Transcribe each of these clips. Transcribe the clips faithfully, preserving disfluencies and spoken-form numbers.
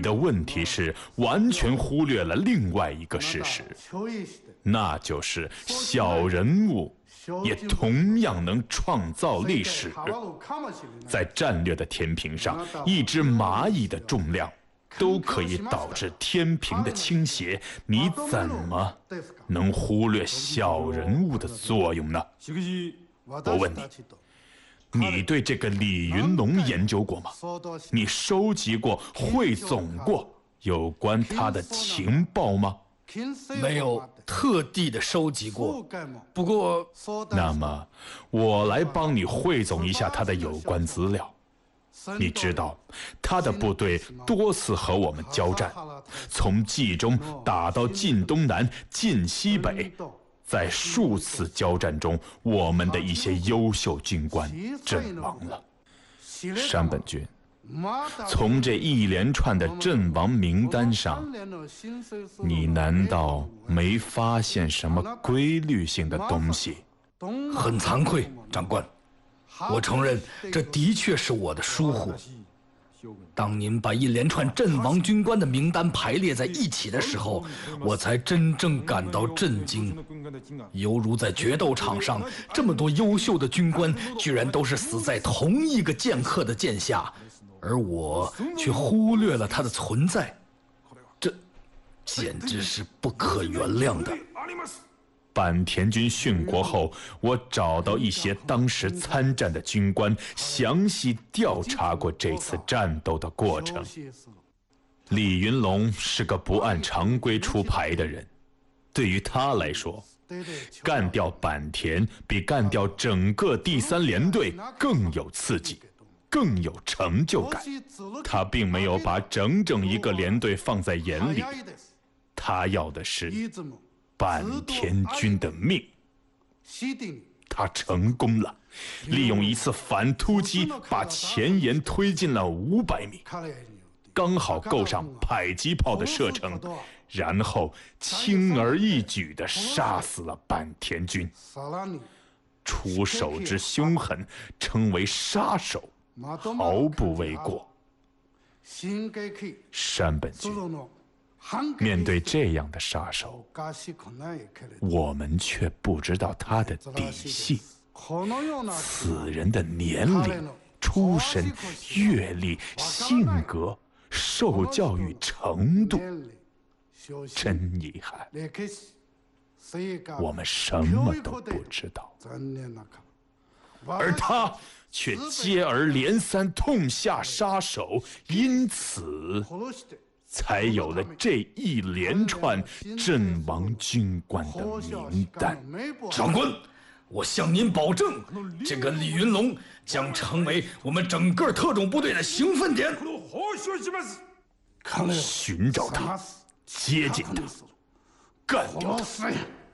的问题是完全忽略了另外一个事实，那就是小人物也同样能创造历史。在战略的天平上，一只蚂蚁的重量都可以导致天平的倾斜，你怎么能忽略小人物的作用呢？我问你，你对这个李云龙研究过吗？你收集过、汇总过有关他的情报吗？ 没有特地的收集过，不过， 那么我来帮你汇总一下他的有关资料。你知道，他的部队多次和我们交战，从冀中打到晋东南、晋西北，在数次交战中，我们的一些优秀军官阵亡了。山本君，从这一连串的阵亡名单上，你难道没发现什么规律性的东西？ 很惭愧，长官。我承认，这的确是我的疏忽。当您把一连串阵亡军官的名单排列在一起的时候，我才真正感到震惊，犹如在决斗场上，这么多优秀的军官居然都是死在同一个剑客的剑下，而我却忽略了他的存在，这简直是不可原谅的。 坂田军殉国后，我找到一些当时参战的军官，详细调查过这次战斗的过程。李云龙是个不按常规出牌的人，对于他来说，干掉坂田比干掉整个第三联队更有刺激，更有成就感。他并没有把整整一个连队放在眼里，他要的是坂田军的命。他成功了，利用一次反突击把前沿推进了五百米，刚好够上迫击炮的射程，然后轻而易举地杀死了坂田军。出手之凶狠，称为杀手，毫不为过。山本君，面对这样的杀手，我们却不知道他的底细。此人的年龄、出身、阅历、性格、受教育程度，真遗憾，我们什么都不知道。而他却接二连三痛下杀手，因此才有了这一连串阵亡军官的名单。 长官，我向您保证，这个李云龙将成为我们整个特种部队的兴奋点。 寻找他，接近他，干掉他。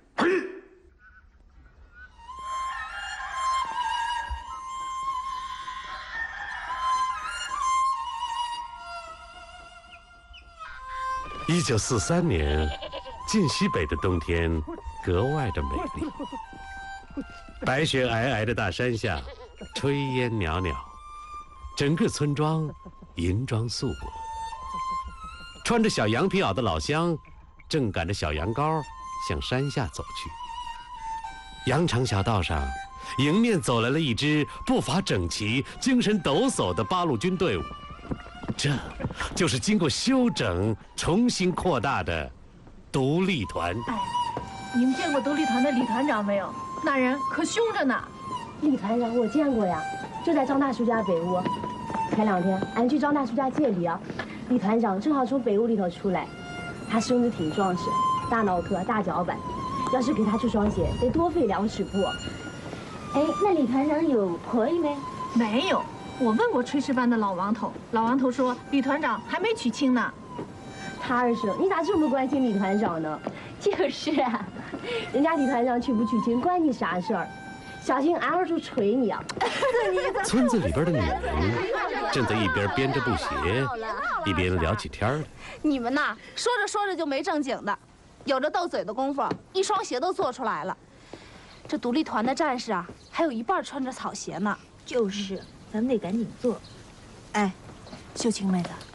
一九四三年，晋西北的冬天格外的美丽。白雪皑皑的大山下，炊烟袅袅，整个村庄银装素裹。穿着小羊皮袄的老乡，正赶着小羊羔向山下走去。羊肠小道上，迎面走来了一支步伐整齐、精神抖擞的八路军队伍。这就是经过修整、重新扩大的独立团。 哎，你们见过独立团的李团长没有？那人可凶着呢。 李团长我见过呀，就在张大叔家北屋。前两天俺去张大叔家借礼啊，李团长正好从北屋里头出来。他身子挺壮实，大脑壳、大脚板，要是给他出双鞋，得多费两尺布。哎，那李团长有婆姨没？ 没有。我问过炊事班的老王头，老王头说李团长还没娶亲呢。 他二婶，你咋这么关心李团长呢？就是啊，人家李团长娶不娶亲关你啥事儿？小心俺二叔捶你啊！ 村子里边的女人正在一边编着布鞋，一边聊起天来。 你们呐，说着说着就没正经的，有着斗嘴的功夫，一双鞋都做出来了。这独立团的战士啊，还有一半穿着草鞋呢。 就是。咱们得赶紧做。哎，秀清妹子啊，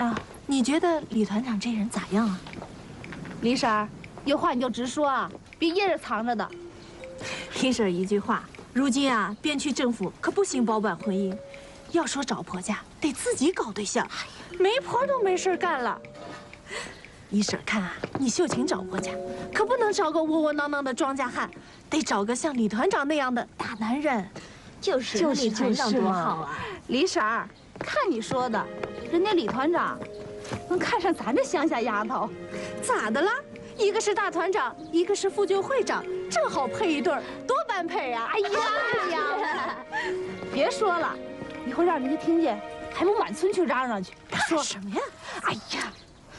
你觉得李团长这人咋样啊？ 李婶儿，有话你就直说啊，别掖着藏着的。 李婶儿一句话，如今啊，边区政府可不兴包办婚姻，要说找婆家，得自己搞对象，媒婆都没事干了。李婶儿看啊，你秀琴找婆家，可不能找个窝窝囊囊的庄稼汉，得找个像李团长那样的大男人。 就是就是李团长多好啊！ 李婶儿，看你说的，人家李团长能看上咱这乡下丫头， 咋的了？一个是大团长，一个是妇救会长，正好配一对儿，多般配啊！ 哎呀呀，别说了，一会儿让人家听见，还不满村去嚷嚷去。 说什么呀？ 哎呀，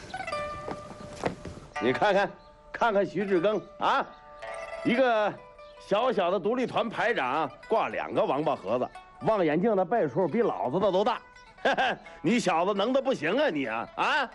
你看看，看看徐志庚啊，一个小小的独立团排长，挂两个王八盒子，望远镜的倍数比老子的都大。你小子能的不行啊你啊啊！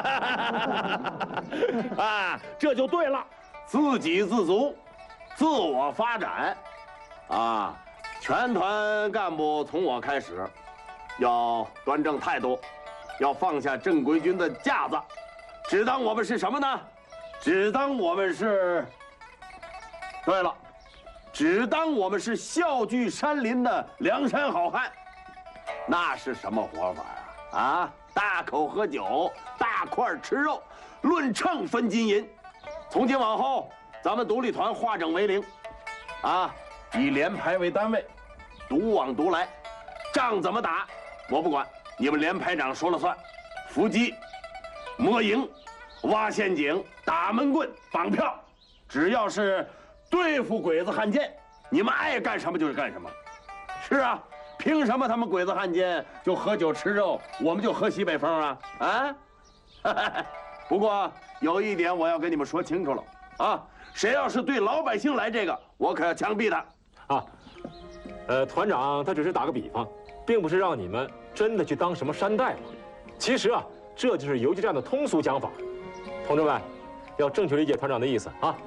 啊，这就对了，自给自足，自我发展，啊，全团干部从我开始，要端正态度，要放下正规军的架子，只当我们是什么呢？只当我们是，对了，只当我们是笑聚山林的梁山好汉。那是什么活法啊？啊，大口喝酒，大块吃肉，论秤分金银。从今往后，咱们独立团化整为零，啊，以连排为单位，独往独来，仗怎么打我不管，你们连排长说了算。伏击、摸营、挖陷阱、打闷棍、绑票，只要是对付鬼子汉奸，你们爱干什么就是干什么。是啊。凭什么他们鬼子汉奸就喝酒吃肉，我们就喝西北风啊？啊！不过有一点我要跟你们说清楚了啊，谁要是对老百姓来这个，我可要枪毙他。 啊，呃，团长他只是打个比方，并不是让你们真的去当什么山大夫。其实啊，这就是游击战的通俗讲法。同志们，要正确理解团长的意思啊。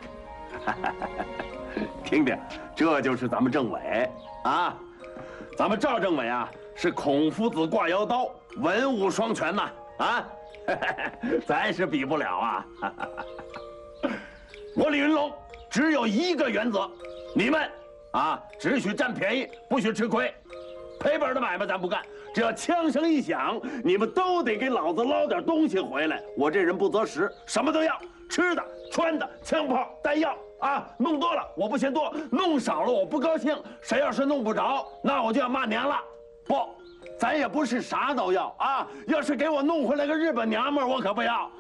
听听，这就是咱们政委啊。咱们赵政委啊，是孔夫子挂腰刀，文武双全呐！啊，咱是比不了啊！我李云龙只有一个原则，你们啊，只许占便宜，不许吃亏。赔本的买卖咱不干，只要枪声一响，你们都得给老子捞点东西回来。我这人不择食，什么都要，吃的、穿的、枪炮、弹药。啊，弄多了我不嫌多，弄少了我不高兴。谁要是弄不着，那我就要骂娘了。不，咱也不是啥都要啊。要是给我弄回来个日本娘们儿，我可不要。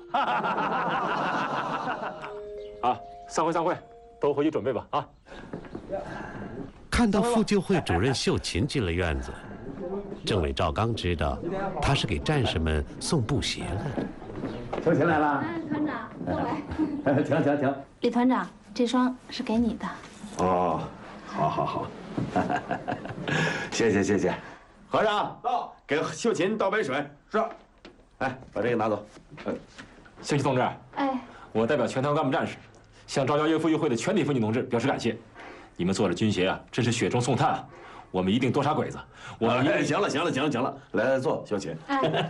啊，散会散会，都回去准备吧啊。 看到妇救会主任秀琴进了院子，政委赵刚知道他是给战士们送布鞋来的。 秀琴来了。 哎，团长，过来。 请请请。 李团长。这双是给你的。 哦，好，好，好，谢谢，谢谢。和尚到，给秀琴倒杯水。是。哎，把这个拿走。 呃，秀琴同志， 哎， 我代表全团干部战士，向赵家岳妇育会的全体妇女同志表示感谢。你们做的军鞋啊，真是雪中送炭啊！我们一定多杀鬼子。我们、 哎、行了，行了，行了，行了，来来坐，秀琴。哎、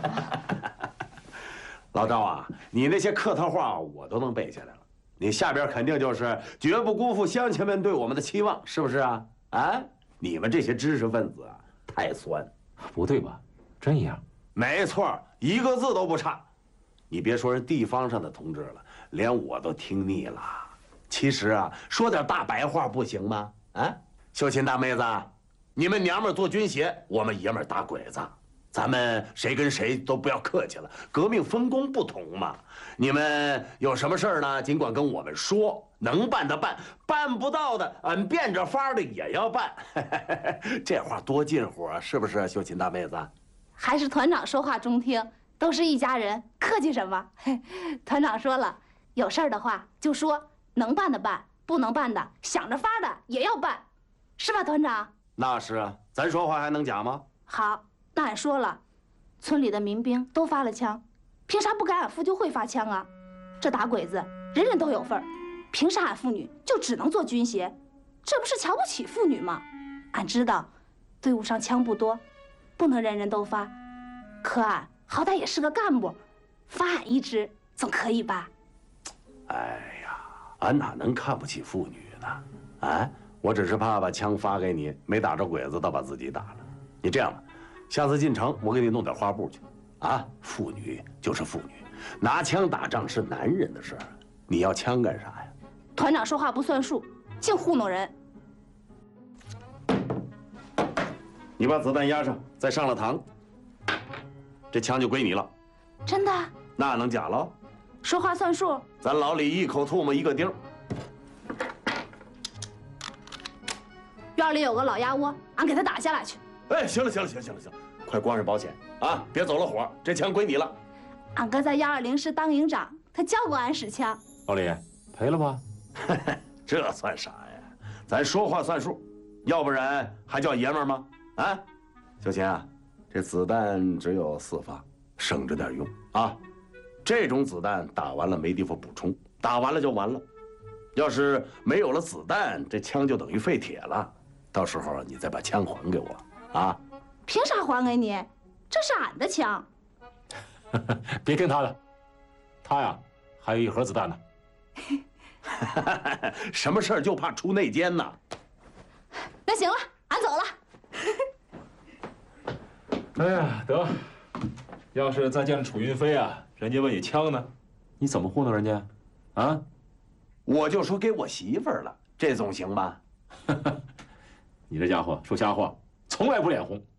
老赵啊，你那些客套话我都能背下来了。你下边肯定就是绝不辜负乡亲们对我们的期望，是不是啊？啊，你们这些知识分子啊，太酸。 不对吧？真一样。 没错，一个字都不差。你别说人地方上的同志了，连我都听腻了。其实啊，说点大白话不行吗？啊，秀琴大妹子，你们娘们做军鞋，我们爷们打鬼子。咱们谁跟谁都不要客气了，革命分工不同嘛。你们有什么事儿呢？尽管跟我们说，能办的办，办不到的，俺变着法的也要办。这话多近乎啊，是不是，秀琴大妹子？ 还是团长说话中听，都是一家人，客气什么？团长说了，有事儿的话就说，能办的办，不能办的想着法的也要办，是吧，团长？ 那是啊，咱说话还能假吗？ 好。那俺说了，村里的民兵都发了枪，凭啥不给俺妇救会发枪啊？这打鬼子人人都有份儿，凭啥俺妇女就只能做军鞋？这不是瞧不起妇女吗？俺知道，队伍上枪不多，不能人人都发，可俺好歹也是个干部， 罚俺一支总可以吧？ 哎呀，俺哪能看不起妇女呢？啊，我只是怕把枪发给你，没打着鬼子，倒把自己打了。你这样吧，下次进城我给你弄点花布去。啊，妇女就是妇女，拿枪打仗是男人的事儿，你要枪干啥呀？ 团长说话不算数，净糊弄人。 你把子弹压上，再上了膛，这枪就归你了。 真的？ 那能假喽？ 说话算数。 咱老李一口唾沫一个钉儿。 院里有个老鸭窝，俺给他打下来去。 哎，行了行了行了行了行了，快关上保险啊！别走了火，这枪归你了。 俺哥在幺二零师当营长，他教过俺使枪。 老李，赔了吧？ 这算啥呀？咱说话算数，要不然还叫爷们儿吗？啊，小秦啊，这子弹只有四发，省着点用啊。这种子弹打完了没地方补充，打完了就完了。要是没有了子弹，这枪就等于废铁了。到时候你再把枪还给我啊！ 凭啥还给你？这是俺的枪。 别听他的，他呀还有一盒子弹呢。 什么事儿就怕出内奸呐？ 那行了，俺走了。 哎呀，得，要是再见了楚云飞啊，人家问你枪呢，你怎么糊弄人家？啊？ 我就说给我媳妇儿了，这总行吧？ 你这家伙说瞎话，从来不脸红。